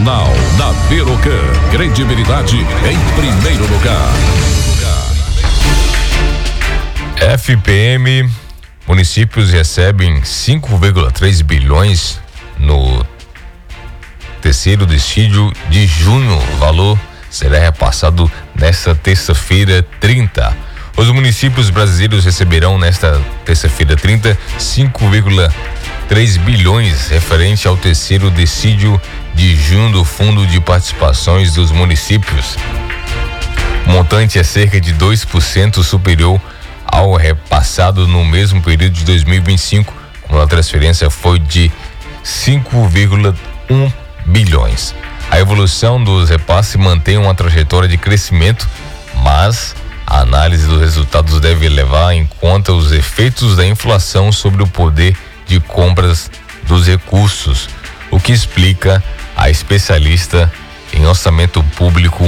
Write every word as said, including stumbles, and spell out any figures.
Jornal da Berocan. Credibilidade em primeiro lugar. F P M, municípios recebem cinco vírgula três bilhões no terceiro decídio de junho. O valor será repassado nesta terça-feira trinta. Os municípios brasileiros receberão nesta terça-feira trinta cinco vírgula três bilhões referente ao terceiro decídio de junho do Fundo de Participações dos Municípios. O montante é cerca de dois por cento superior ao repassado no mesmo período de dois mil e vinte e cinco, quando a transferência foi de cinco vírgula um bilhões. A evolução dos repasses mantém uma trajetória de crescimento, mas a análise dos resultados deve levar em conta os efeitos da inflação sobre o poder de compras dos recursos, o que explica a especialista em orçamento público